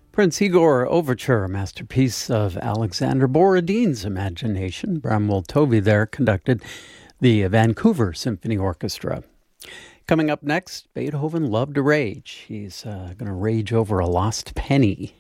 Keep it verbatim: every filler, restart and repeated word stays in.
Prince Igor Overture, a masterpiece of Alexander Borodin's imagination. Bramwell Tovey there conducted the Vancouver Symphony Orchestra. Coming up next, Beethoven loved to rage. He's uh, going to rage over a lost penny.